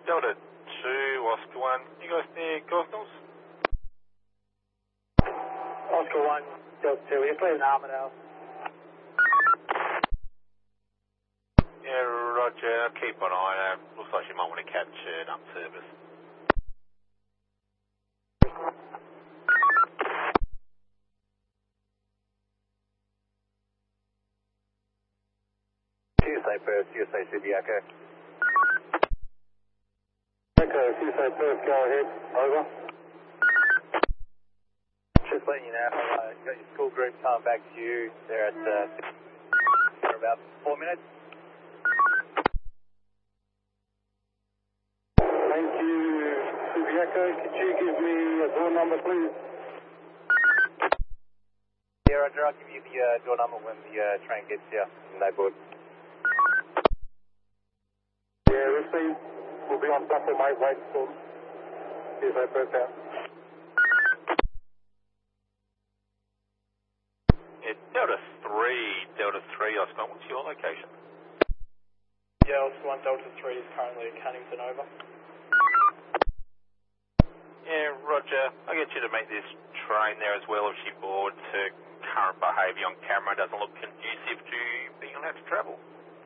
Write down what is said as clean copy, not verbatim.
Delta 2, Oscar 1. You guys near Gosnells? Oscar 1, Delta 2, we're clear in Armadale. Yeah, roger. Keep an eye out. Looks like you might want to catch an up service. USA Perth, USA City, Echo. Echo, USA Perth, go ahead, over. Just letting you know, got your school group coming back to you. They're at for about 4 minutes. Thank you, City Echo. Could you give me a door number, please? Yeah, roger. I'll give you the door number when the train gets here in the neighbourhood. Yeah, receive. We'll be on top of my white storm. USA Perth out. Yeah, Delta 3, Oscar 1. What's your location? Yeah, Oscar 1, Delta 3 is currently at Cunnington, over. Yeah, roger. I'll get you to make this train there as well if she boards. Her current behaviour on camera doesn't look conducive to being allowed to travel.